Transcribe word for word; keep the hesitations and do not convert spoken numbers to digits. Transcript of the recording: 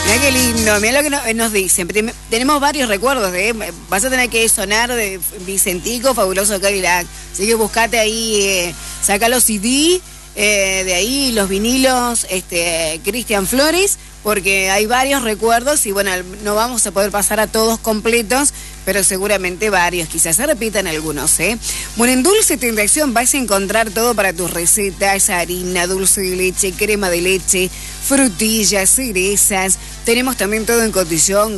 Mira qué lindo, mira lo que nos, nos dicen. Prim- Tenemos varios recuerdos, ¿eh? Vas a tener que sonar de Vicentico, Fabuloso Cadillac. Así que buscate ahí, eh, saca los C D, eh, de ahí los vinilos, este, Cristian Flores, porque hay varios recuerdos y bueno, no vamos a poder pasar a todos completos, pero seguramente varios, quizás se repitan algunos, ¿eh? Bueno, en Dulce Tentación vas a encontrar todo para tus recetas: harina, dulce de leche, crema de leche, frutillas, cerezas. Tenemos también todo en cotillón,